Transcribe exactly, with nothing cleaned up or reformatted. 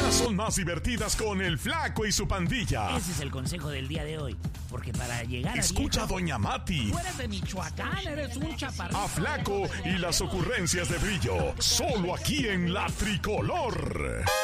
mañanas son más divertidas con el Flaco y su pandilla. Ese es el consejo del día de hoy. Porque para llegar a Escucha a Doña Mati. Tú eres de Michoacán, eres un chaparrito. A Flaco y las ocurrencias de Brillo. Solo aquí en La Tricolor.